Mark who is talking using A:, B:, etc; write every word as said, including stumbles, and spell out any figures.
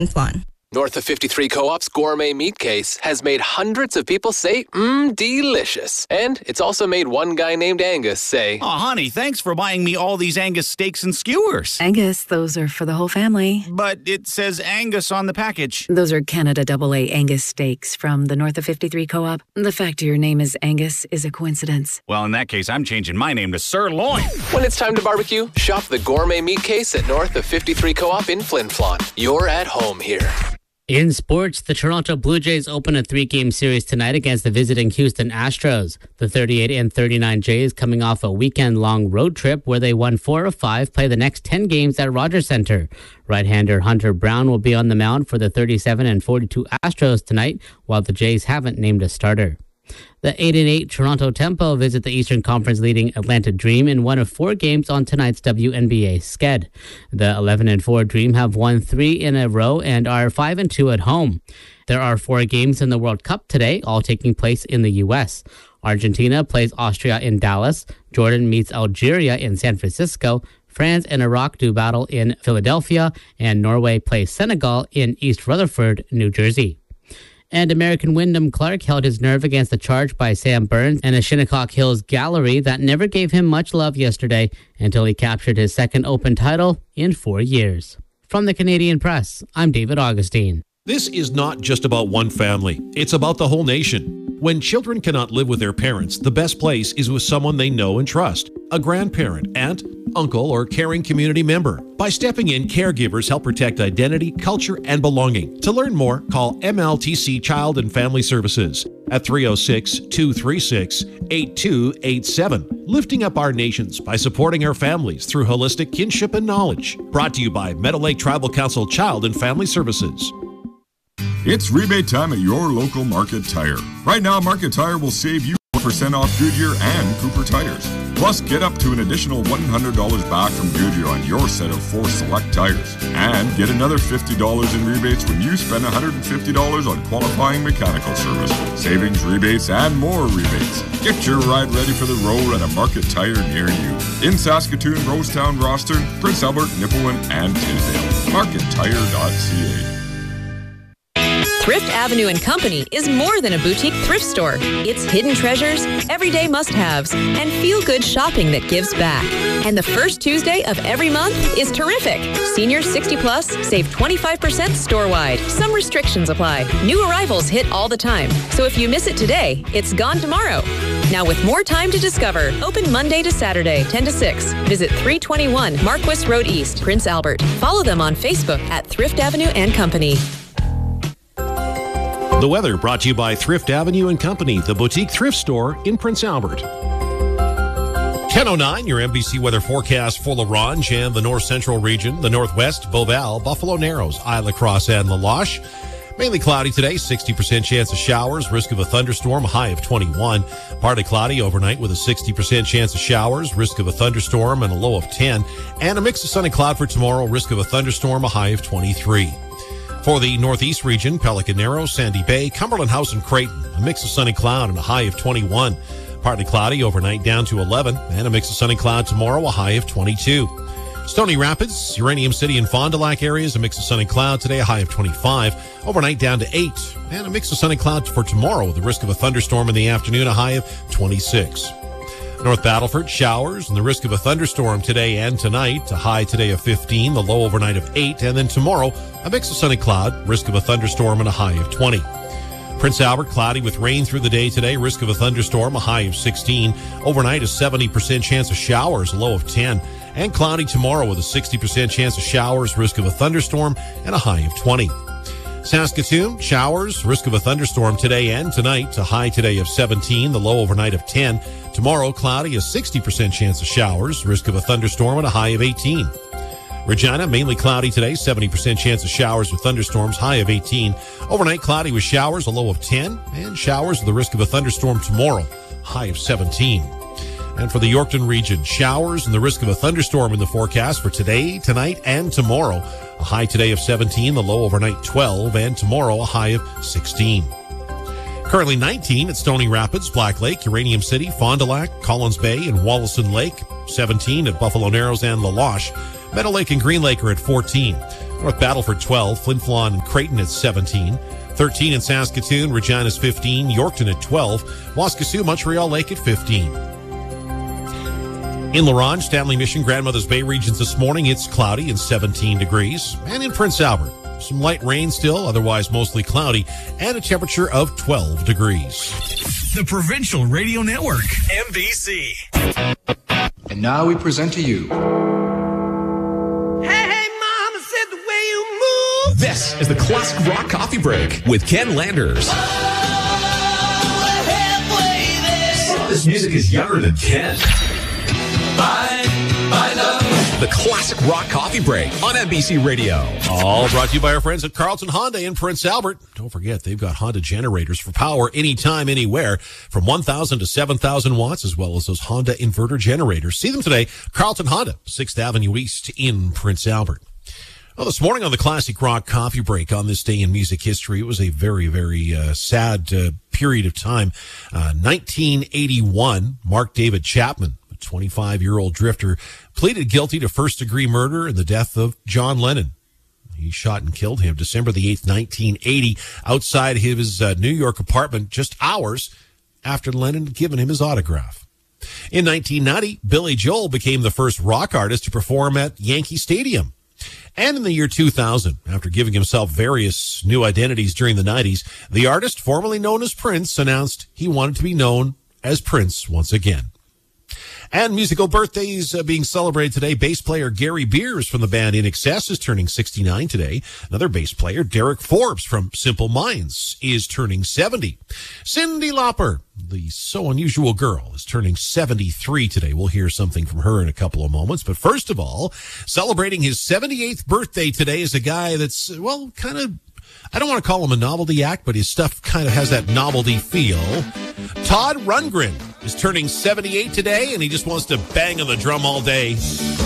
A: Flan.
B: North of fifty-three Co-op's gourmet meat case has made hundreds of people say, mmm, delicious. And it's also made one guy named Angus say,
C: "Oh, honey, thanks for buying me all these Angus steaks and skewers."
D: Angus, those are for the whole family.
C: But it says Angus on the package.
D: Those are Canada double A Angus steaks from the North of fifty-three Co-op. The fact your name is Angus is a coincidence.
C: Well, in that case, I'm changing my name to Sirloin.
B: When it's time to barbecue, shop the gourmet meat case at North of fifty-three Co-op in Flin Flon. You're at home here.
E: In sports, the Toronto Blue Jays open a three-game series tonight against the visiting Houston Astros. The thirty-eight and thirty-nine Jays, coming off a weekend-long road trip where they won four of five, play the next ten games at Rogers Center. Right-hander Hunter Brown will be on the mound for the thirty-seven and forty-two Astros tonight, while the Jays haven't named a starter. The eight and eight Toronto Tempo visit the Eastern Conference leading Atlanta Dream in one of four games on tonight's W N B A sked. The eleven and four Dream have won three in a row and are five and two at home. There are four games in the World Cup today, all taking place in the U S. Argentina plays Austria in Dallas. Jordan meets Algeria in San Francisco. France and Iraq do battle in Philadelphia. And Norway plays Senegal in East Rutherford, New Jersey. And American Wyndham Clark held his nerve against the charge by Sam Burns and a Shinnecock Hills gallery that never gave him much love yesterday until he captured his second Open title in four years. From the Canadian Press, I'm David Augustine.
F: This is not just about one family. It's about the whole nation. When children cannot live with their parents, the best place is with someone they know and trust. A grandparent, aunt, uncle, or caring community member. By stepping in, caregivers help protect identity, culture, and belonging. To learn more, call M L T C Child and Family Services at three oh six, two three six, eight two eight seven. Lifting up our nations by supporting our families through holistic kinship and knowledge. Brought to you by Meadow Lake Tribal Council Child and Family Services.
G: It's rebate time at your local Market Tire. Right now, Market Tire will save you four percent off Goodyear and Cooper tires. Plus, get up to an additional one hundred dollars back from Goodyear on your set of four select tires. And get another fifty dollars in rebates when you spend one hundred fifty dollars on qualifying mechanical service. Savings, rebates, and more rebates. Get your ride ready for the road at a Market Tire near you. In Saskatoon, Rosetown, Rosthern, Prince Albert, Nipawin, and Tisdale. market tire dot c a.
H: Thrift Avenue and Company is more than a boutique thrift store. It's hidden treasures, everyday must-haves, and feel-good shopping that gives back. And the first Tuesday of every month is terrific. Seniors sixty plus save twenty-five percent store-wide. Some restrictions apply. New arrivals hit all the time. So if you miss it today, it's gone tomorrow. Now with more time to discover, open Monday to Saturday, ten to six. Visit three twenty-one Marquis Road East, Prince Albert. Follow them on Facebook at Thrift Avenue and Company.
F: The weather brought to you by Thrift Avenue and Company, the boutique thrift store in Prince Albert. ten oh nine, your N B C weather forecast for La Ronge and the north central region, the northwest, Beauval, Buffalo Narrows, Isla Crosse, and La Loche. Mainly cloudy today, sixty percent chance of showers, risk of a thunderstorm, a high of twenty-one. Partly cloudy overnight with a sixty percent chance of showers, risk of a thunderstorm, and a low of ten. And a mix of sun and cloud for tomorrow, risk of a thunderstorm, a high of twenty-three. For the northeast region, Pelican Narrows, Sandy Bay, Cumberland House, and Creighton, a mix of sun and cloud and a high of twenty-one. Partly cloudy overnight down to eleven, and a mix of sun and cloud tomorrow, a high of twenty-two. Stony Rapids, Uranium City, and Fond du Lac areas, a mix of sun and cloud today, a high of twenty-five. Overnight down to eight, and a mix of sun and cloud for tomorrow with the risk of a thunderstorm in the afternoon, a high of twenty-six. North Battleford, showers and the risk of a thunderstorm today and tonight. A high today of fifteen, the low overnight of eight, and then tomorrow, a mix of sun and cloud, risk of a thunderstorm and a high of twenty. Prince Albert, cloudy with rain through the day today, risk of a thunderstorm, a high of sixteen. Overnight, a seventy percent chance of showers, a low of ten. And cloudy tomorrow with a sixty percent chance of showers, risk of a thunderstorm, and a high of twenty. Saskatoon, showers, risk of a thunderstorm today and tonight. A high today of seventeen, the low overnight of ten. Tomorrow, cloudy, a sixty percent chance of showers, risk of a thunderstorm, and a high of eighteen. Regina, mainly cloudy today, seventy percent chance of showers with thunderstorms, high of eighteen. Overnight, cloudy with showers, a low of ten. And showers with the risk of a thunderstorm tomorrow, high of seventeen. And for the Yorkton region, showers and the risk of a thunderstorm in the forecast for today, tonight, and tomorrow. A high today of seventeen, the low overnight twelve, and tomorrow a high of sixteen. Currently nineteen at Stony Rapids, Black Lake, Uranium City, Fond du Lac, Collins Bay, and Wollaston Lake. seventeen at Buffalo Narrows and La Loche. Meadow Lake and Green Lake are at fourteen. North Battleford twelve, Flin Flon and Creighton at seventeen. thirteen in Saskatoon, Regina's fifteen, Yorkton at twelve, Waskesiu, Montreal Lake at fifteen. In La Ronge, Stanley Mission, Grandmother's Bay regions this morning, it's cloudy and seventeen degrees. And in Prince Albert, some light rain still, otherwise mostly cloudy, and a temperature of twelve degrees.
A: The Provincial Radio Network, M B C.
I: And now we present to you.
J: Hey, hey, mama said the way you move.
A: This is the Classic Rock Coffee Break with Ken Landers.
J: Oh, we're halfway there.
A: This music is younger than Ken.
J: Bye, bye, love.
A: The Classic Rock Coffee Break on M B C Radio.
F: All brought to you by our friends at Carlton Honda in Prince Albert. Don't forget, they've got Honda generators for power anytime, anywhere, from one thousand to seven thousand watts, as well as those Honda inverter generators. See them today, Carlton Honda, sixth Avenue East in Prince Albert. Well, this morning on the Classic Rock Coffee Break on this day in music history, it was a very, very uh, sad uh, period of time. Uh, nineteen eighty-one, Mark David Chapman, twenty-five-year-old drifter, pleaded guilty to first-degree murder in the death of John Lennon. He shot and killed him December the eighth, nineteen eighty, outside his uh, New York apartment just hours after Lennon had given him his autograph. In nineteen ninety, Billy Joel became the first rock artist to perform at Yankee Stadium. And in the year two thousand, after giving himself various new identities during the nineties, the artist, formerly known as Prince, announced he wanted to be known as Prince once again. And musical birthdays uh, being celebrated today. Bass player Gary Beers from the band In Excess is turning sixty-nine today. Another bass player, Derek Forbes from Simple Minds, is turning seventy. Cyndi Lauper, the so unusual girl, is turning seventy-three today. We'll hear something from her in a couple of moments. But first of all, celebrating his seventy-eighth birthday today is a guy that's, well, kind of, I don't want to call him a novelty act, but his stuff kind of has that novelty feel. Todd Rundgren is turning seventy-eight today, and he just wants to bang on the drum all day.